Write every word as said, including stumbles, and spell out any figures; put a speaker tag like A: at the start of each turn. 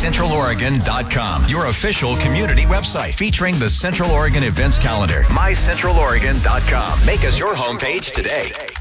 A: Central Oregon dot com, your official community website featuring the Central Oregon events calendar. My Central Oregon dot com. Make us your homepage today.